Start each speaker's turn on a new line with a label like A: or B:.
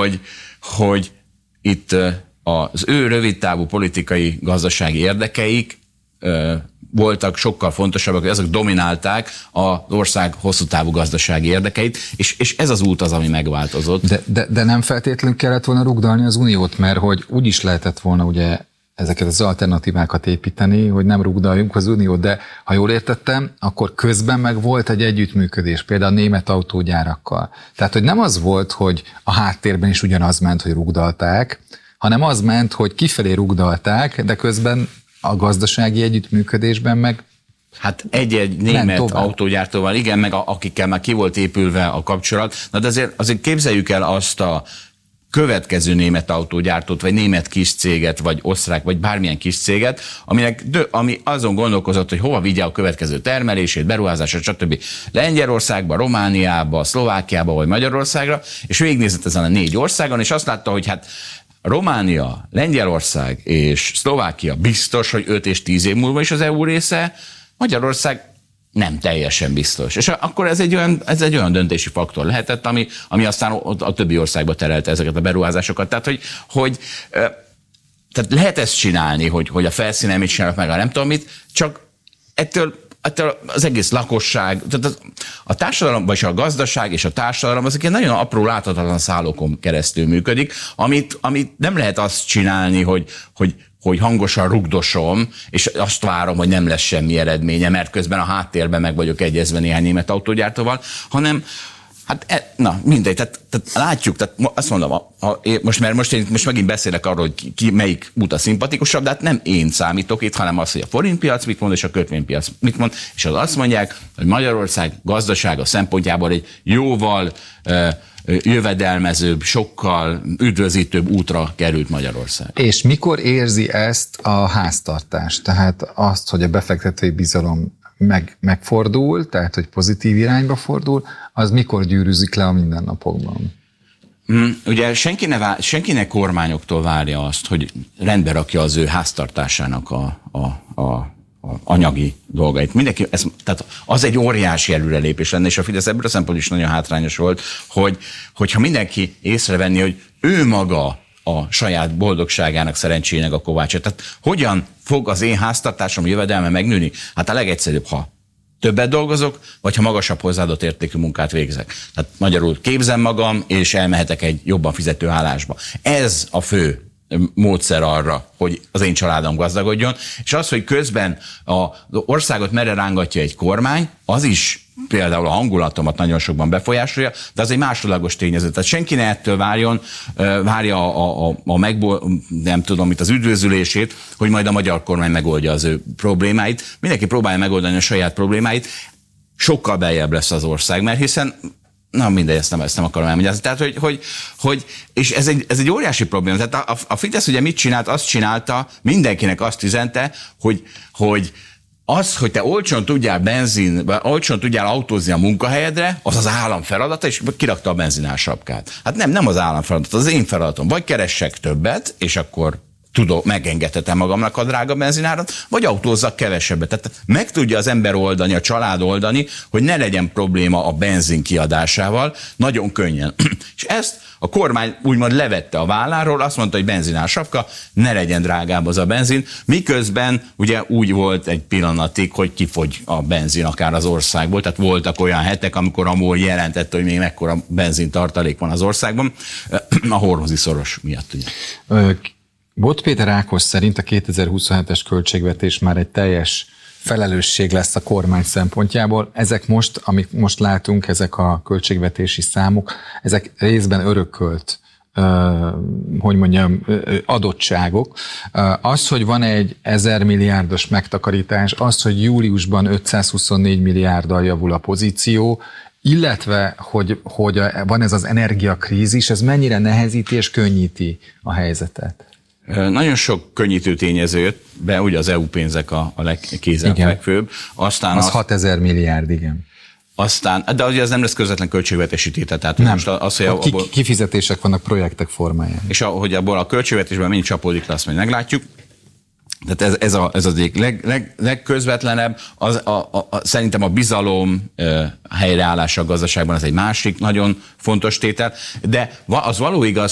A: hogy itt az ő rövidtávú politikai, gazdasági érdekeik voltak sokkal fontosabbak, hogy azok dominálták az ország hosszú távú gazdasági érdekeit, és ez az út az, ami megváltozott.
B: De nem feltétlenül kellett volna rugdalni az uniót, mert hogy úgy is lehetett volna ugye ezeket az alternatívákat építeni, hogy nem rugdaljunk az uniót, de ha jól értettem, akkor közben meg volt egy együttműködés, például a német autógyárakkal. Tehát, hogy nem az volt, hogy a háttérben is ugyanaz ment, hogy rugdalták, hanem az ment, hogy kifelé rugdalták, de közben a gazdasági együttműködésben meg
A: hát egy német autógyártóval, igen, meg akikkel már ki volt épülve a kapcsolat. Na de azért képzeljük el azt a következő német autógyártót, vagy német kis céget, vagy osztrák, vagy bármilyen kis céget, ami azon gondolkozott, hogy hova vigye a következő termelését, beruházását, stb. Lengyelországba, Romániába, Szlovákiába, vagy Magyarországra, és végignézett ezen a 4 országon, és azt látta, hogy hát Románia, Lengyelország és Szlovákia biztos, hogy 5 és 10 év múlva is az EU része, Magyarország nem teljesen biztos. És akkor ez egy olyan döntési faktor lehetett, ami aztán a többi országba terelte ezeket a beruházásokat. Tehát lehet ezt csinálni, hogy a felszínen mit csinálnak meg, nem tudom mit, csak ettől az egész lakosság, tehát a társadalom, vagy a gazdaság és a társadalom, azok ilyen nagyon apró láthatatlan szálokon keresztül működik, amit nem lehet azt csinálni, hogy hangosan rugdosom, és azt várom, hogy nem lesz semmi eredménye, mert közben a háttérben meg vagyok egyezve néhány német autógyártóval, hanem na mindegy, tehát látjuk, tehát azt mondom, most megint beszélek arról, hogy ki melyik út a szimpatikusabb, de hát nem én számítok itt, hanem az, hogy a forintpiac mit mond, és a kötvénypiac mit mond, és az azt mondják, hogy Magyarország gazdasága szempontjából egy jóval jövedelmezőbb, sokkal üdvözítőbb útra került Magyarország.
B: És mikor érzi ezt a háztartás? Tehát azt, hogy a befektetői bizalom megfordul, tehát hogy pozitív irányba fordul, az mikor gyűrűzik le a mindennapokban?
A: Ugye senki ne kormányoktól várja azt, hogy rendbe rakja az ő háztartásának a anyagi dolgait. Tehát az egy óriási előrelépés lenne, és a Fidesz ebből a szempontból is nagyon hátrányos volt, hogyha mindenki észrevenni, hogy ő maga a saját boldogságának, szerencsének a kovácsa. Tehát hogyan fog az én háztartásom jövedelme megnőni? Hát a legegyszerűbb, ha többet dolgozok, vagy ha magasabb hozzáadott értékű munkát végzek. Tehát magyarul képzem magam, és elmehetek egy jobban fizető állásba. Ez a fő módszer arra, hogy az én családom gazdagodjon, és az, hogy közben az országot merre rángatja egy kormány, az is például a hangulatomat nagyon sokban befolyásolja, de az egy másodlagos tényező. Tehát senki ne ettől várja nem tudom, az üdvözülését, hogy majd a magyar kormány megoldja az ő problémáit. Mindenki próbálja megoldani a saját problémáit, sokkal beljebb lesz az ország, mert hiszen na mindegy, ezt nem akarom elmondani. Tehát, és ez egy óriási probléma. Tehát a Fidesz ugye mit csinált? Azt csinálta, mindenkinek azt üzente, hogy te olcsón tudjál autózni a munkahelyedre, az az állam feladata, és kirakta a benzinársapkát. Hát nem az állam feladata, az én feladatom. Vagy keressek többet, és akkor megengedhetem magamnak a drága benzinárat, vagy autózzak kevesebbet. Tehát meg tudja az ember oldani, a család oldani, hogy ne legyen probléma a benzin kiadásával, nagyon könnyen. És ezt a kormány úgymond levette a válláról, azt mondta, hogy benzinársapka, ne legyen drágább az a benzin, miközben ugye úgy volt egy pillanatig, hogy kifogy a benzin akár az országból, tehát voltak olyan hetek, amikor a MOL jelentette, hogy még mekkora benzintartalék van az országban, a hormozi szoros miatt ugye.
B: Bot Péter Ákos szerint a 2027-es költségvetés már egy teljes felelősség lesz a kormány szempontjából. Ezek most, amik most látunk, ezek a költségvetési számok, ezek részben örökölt, adottságok. Az, hogy van egy 1000 milliárdos megtakarítás, az, hogy júliusban 524 milliárddal javul a pozíció, illetve, hogy van ez az energiakrízis, ez mennyire nehezíti és könnyíti a helyzetet?
A: Nagyon sok könnyítő tényező jött be, ugye az EU pénzek a legkézenfekvőbb. Aztán
B: az 6000 milliárd, igen.
A: De ugye ez nem lesz közvetlen költségvetési tétel. Tehát
B: nem.
A: Most az, hogy
B: kifizetések vannak projektek formájában.
A: És hogy abból a költségvetésben mennyi csapódik le, azt majd meglátjuk. Tehát ez az egyik legközvetlenebb, szerintem a bizalom helyreállása a gazdaságban, ez egy másik nagyon fontos tétel, de az való igaz,